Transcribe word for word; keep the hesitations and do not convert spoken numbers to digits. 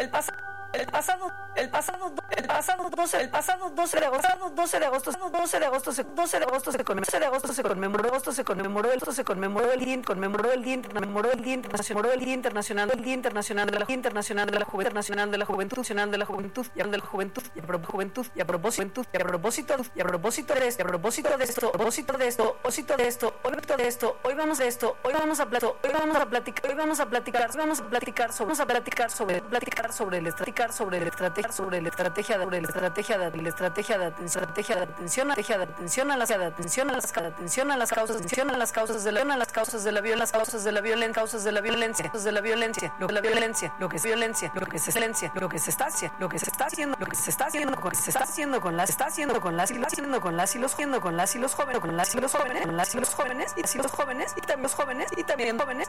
el pasado El pasado, el pasado, el pasado doce, el pasado doce de agosto, doce de agosto, doce de agosto, doce de agosto se conmemoró, doce de agosto se conmemoró, agosto se conmemoró, esto se conmemoró el día, conmemoró el día, conmemoró el día internacional, el día internacional, el día internacional de la internacional de la juventud, nacional de la juventud, nacional de la juventud, y de la juventud, y a juventud, y a propósito, y a propósito, y a propósito de esto, a propósito de esto, a propósito de esto, a propósito de esto, hoy de esto, hoy vamos a esto, hoy vamos a platicar, hoy vamos a platicar, hoy vamos a platicar, vamos a platicar sobre, vamos a platicar sobre, platicar sobre el platicar sobre el estrategia sobre la estrategia de la estrategia de la estrategia de estrategia de atención estrategia de atención a las de atención a las de atención a las causas atención a las causas de la a las causas de la violencia las causas de la violencia causas de la violencia causas de la violencia lo que la violencia lo que es violencia lo que es violencia lo que se está haciendo lo que se está haciendo lo que se está haciendo con se está haciendo con las está haciendo con las y las haciendo con las y los haciendo con las y los jóvenes con las y los jóvenes con las y los jóvenes y así los jóvenes y también los jóvenes y también jóvenes